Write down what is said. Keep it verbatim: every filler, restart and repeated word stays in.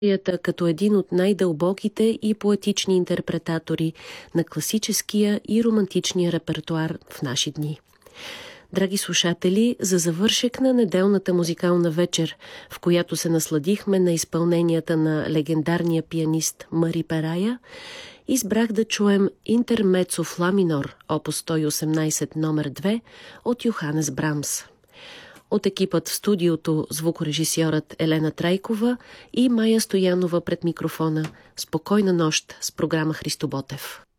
като един от най-дълбоките и поетични интерпретатори на класическия и романтичния репертуар в наши дни. Драги слушатели, за завършек на неделната музикална вечер, в която се насладихме на изпълненията на легендарния пианист Мари Перая, избрах да чуем Интермецо в ла минор, опус сто и осемнайсет номер две от Йоханес Брамс. От екипът в студиото звукорежисьорът Елена Трайкова и Майя Стоянова пред микрофона. Спокойна нощ с програма Христо Ботев.